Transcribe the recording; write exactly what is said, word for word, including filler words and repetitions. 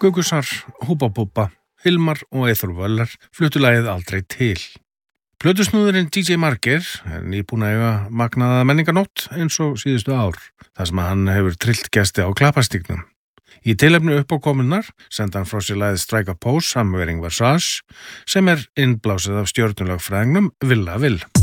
Gugusar, Húba Búba, Hilmar og Eyþór Völler fluttu lagið Aldrei til. Plötusnúðurinn D J Margeir er nýbúinn að eiga magnaða menningarnótt eins og síðustu ár, þar sem hann hefur trillt gesti á Klapparstígnum. Í tilefni uppákomunnar sendi hann frá sér lagið Strike a Pose, I'm Wearing Versace, sem er innblásið af stjörnulögfræðingnum Villa Will.